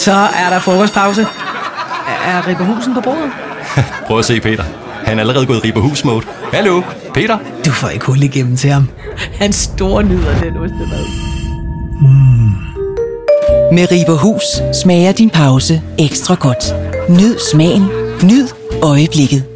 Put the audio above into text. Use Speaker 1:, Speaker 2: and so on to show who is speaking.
Speaker 1: Så er der frokostpause. Er Ripperhusen på bordet?
Speaker 2: Prøv at se Peter. Han er allerede gået i Ripperhus-mode. Hallo, Peter?
Speaker 1: Du får ikke hul igennem til ham. Han store nyder den ostemad.
Speaker 3: Med Ripperhus smager din pause ekstra godt. Nyd smagen. Nyd øjeblikket.